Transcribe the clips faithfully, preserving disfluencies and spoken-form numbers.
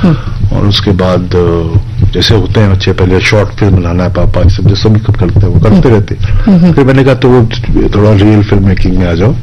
और उसके बाद जैसे होते हैं बच्चे, पहले शॉर्ट फिल्म बनाना है पापा, ये सब जो सभी खुद करते हैं वो करते रहते। फिर मैंने कहा तो वो थोड़ा रियल फिल्म मेकिंग में आ जाओ।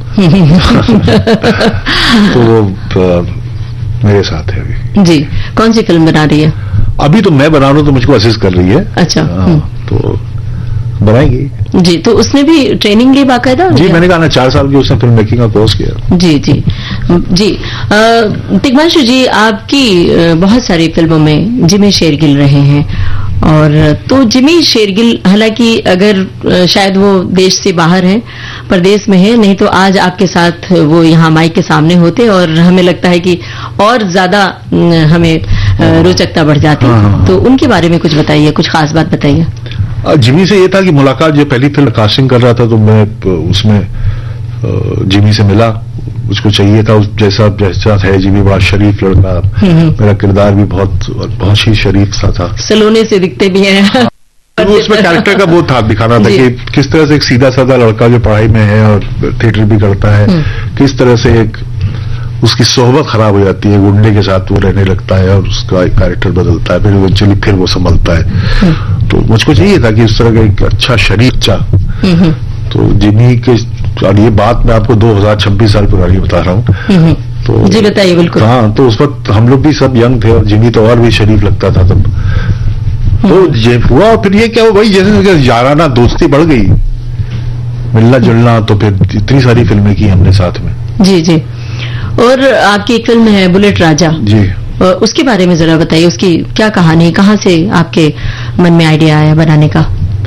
तो वो मेरे साथ है अभी। जी, कौन सी फिल्म बना रही है अभी? तो मैं बना रहा हूँ, तो मुझको असिस्ट कर रही है। अच्छा। तो बनाएंगी जी। तो उसने भी ट्रेनिंग ली बाकायदा? जी, मैंने कहा ना चार साल की उसने फिल्म मेकिंग का कोर्स किया। जी जी जी। तिग्मांशु जी, आपकी बहुत सारी फिल्मों में जिमी शेरगिल रहे हैं, और तो जिमी शेरगिल हालांकि अगर शायद वो देश से बाहर हैं, प्रदेश में है, नहीं तो आज आपके साथ वो यहाँ माइक के सामने होते और हमें लगता है कि और ज्यादा हमें रोचकता बढ़ जाती। तो उनके बारे में कुछ बताइए, कुछ खास बात बताइए। जिमी से ये था कि मुलाकात, जो पहली फिल्म कास्टिंग कर रहा था तो मैं उसमें जिमी से मिला, उसको चाहिए था उस जैसा जैसा है। जिमी बड़ा शरीफ लड़का, मेरा किरदार भी बहुत बहुत ही शरीफ सा था, सलोने से दिखते भी हैं। तो उसमें कैरेक्टर का वो था, दिखाना था कि किस तरह से एक सीधा साधा लड़का जो पढ़ाई में है और थिएटर भी करता है, किस तरह से एक उसकी सोहबत खराब हो जाती है, गुंडे के साथ वो रहने लगता है और उसका एक कैरेक्टर बदलता है, फिर इवेंचुअली फिर वो संभलता है। तो मुझको चाहिए था कि उस तरह का एक अच्छा शरीफ चा। तो जिमी के, और ये बात मैं आपको दो हजार छब्बीस साल पुरानी बता रहा हूँ। तो जी बताइए। बिल्कुल। हाँ, तो उस वक्त हम लोग भी सब यंग थे और जिमी तो और भी शरीफ लगता था तब। तो ये हुआ, फिर ये क्या हुआ भाई, जैसे याराना दोस्ती बढ़ गई, मिलना जुलना, तो फिर इतनी सारी फिल्में की हमने साथ में। जी जी। और आपकी एक फिल्म है बुलेट राजा जी, उसके बारे में जरा बताइए, उसकी क्या कहानी, कहाँ से आपके मन में आइडिया आया बनाने का?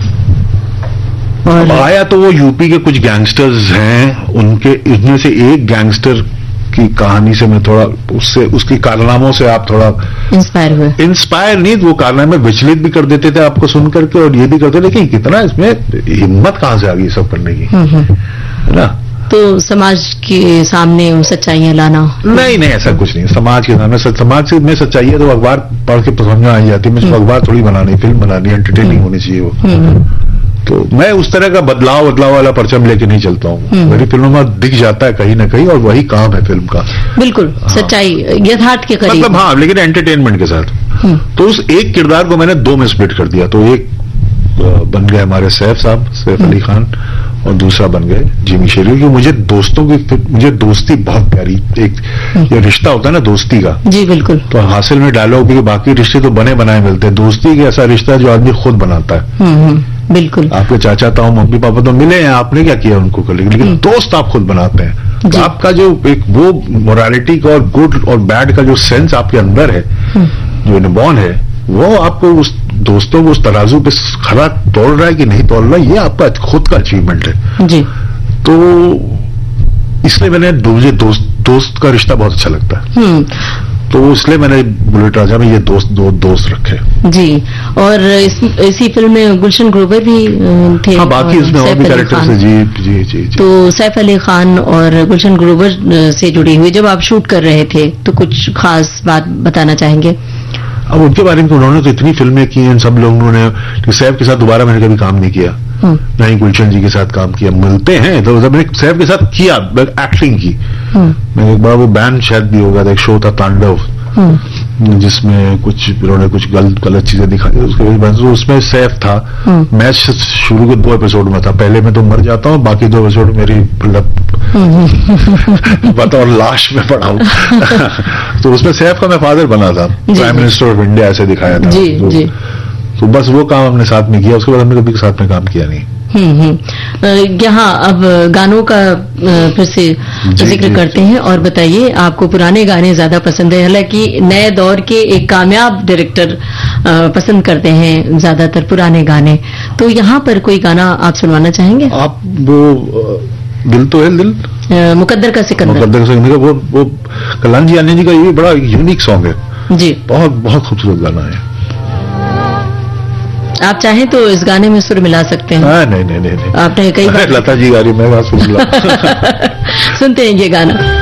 और आया तो वो यूपी के कुछ गैंगस्टर्स हैं, उनके इनमें से एक गैंगस्टर की कहानी से मैं थोड़ा उससे उसकी कारनामों से आप थोड़ा इंस्पायर हुए। इंस्पायर नहीं, वो कारनामे विचलित भी कर देते थे आपको सुन करके, और ये भी करते थे कि कितना इसमें हिम्मत कहाँ से आ गई सब करने की, है ना। तो समाज के सामने सच्चाइयां लाना? नहीं नहीं, ऐसा कुछ नहीं। समाज के सामने, समाज से में सच्चाई है तो अखबार पढ़ के समझ में आ जाती है। मैं अखबार थोड़ी बनानी, फिल्म बनानी, एंटरटेनिंग होनी चाहिए वो। तो मैं उस तरह का बदलाव बदलाव वाला परचम लेके नहीं चलता हूँ। मेरी फिल्मों में दिख जाता है कहीं ना कहीं, और वही काम है फिल्म का। बिल्कुल। हाँ। सच्चाई यथार्थ के करीब, मतलब हाँ, लेकिन एंटरटेनमेंट के साथ। तो उस एक किरदार को मैंने दो में स्प्लिट कर दिया। तो एक बन गए हमारे सैफ साहब, सैफ अली खान, और दूसरा बन गए जिमी शेरगिल। क्योंकि मुझे दोस्तों की, मुझे दोस्ती बहुत प्यारी, एक ये रिश्ता होता है ना दोस्ती का। जी बिल्कुल। तो हासिल में डायलॉग भी, बाकी रिश्ते तो बने बनाए मिलते हैं, दोस्ती की ऐसा रिश्ता जो आदमी खुद बनाता है। बिल्कुल। आपके चाचा ताऊ मम्मी पापा तो मिले हैं, आपने क्या किया उनको कर, लेकिन दोस्त आप खुद बनाते हैं। तो आपका जो एक वो मोरालिटी का और गुड और बैड का जो सेंस आपके अंदर है, जो इनबॉर्न है, वो आपको उस दोस्तों को उस तराजू पे खरा तोड़ रहा है कि नहीं तोड़ रहा है, ये आपका खुद का अचीवमेंट है। जी। तो इसलिए मैंने मुझे दोस्त दोस्त का रिश्ता बहुत अच्छा लगता है, तो इसलिए मैंने बुलेट राजा में ये दोस्त दो दोस्त रखे। जी। और इस, इसी फिल्म में गुलशन ग्रोवर भी थे। हाँ, बाकी इसमें और भी कैरेक्टर्स हैं। जी जी जी जी। तो सैफ अली खान और गुलशन ग्रोवर से जुड़ी हुई जब आप शूट कर रहे थे, तो कुछ खास बात बताना चाहेंगे? अब उनके बारे में उन्होंने तो इतनी फिल्में की हैं, सब लोगों ने। सैफ के साथ दोबारा मैंने कभी काम नहीं किया, ना ही गुलशन जी के साथ काम किया। मिलते हैं तो जब मैंने सैफ के साथ किया, एक्टिंग की, मैंने एक बार वो बैंड शायद भी होगा था, एक शो था तांडव, जिसमें कुछ उन्होंने कुछ गलत गलत चीजें दिखाई, उसके बाद उसमें सैफ था। मैं शुरू के दो एपिसोड में था, पहले मैं तो मर जाता हूँ, बाकी दो एपिसोड मेरी मतलब बतौर लाश में पड़ा हूँ। तो उसमें सैफ का मैं फादर बना था, प्राइम मिनिस्टर ऑफ इंडिया ऐसे दिखाया था। जी, तो, जी। तो बस वो काम हमने साथ में किया, उसके बाद हमने कभी साथ में काम किया नहीं। हम्म हम्म। यहाँ अब गानों का फिर से जिक्र करते हैं, और बताइए आपको पुराने गाने ज्यादा पसंद है? हालांकि नए दौर के एक कामयाब डायरेक्टर पसंद करते हैं ज्यादातर पुराने गाने, तो यहाँ पर कोई गाना आप सुनवाना चाहेंगे? आप वो दिल तो है दिल, मुकद्दर का सिकंदर, मुकद्दर का सिकंदर, वो वो कल्याण जी आने जी का ये बड़ा यूनिक सॉन्ग है जी, बहुत बहुत खूबसूरत गाना है। आप चाहें तो इस गाने में सुर मिला सकते हैं। आ, नहीं नहीं नहीं, नहीं। आपने कई बार लता जी गा रही, मैं बात सुन ला। सुनते हैं ये गाना।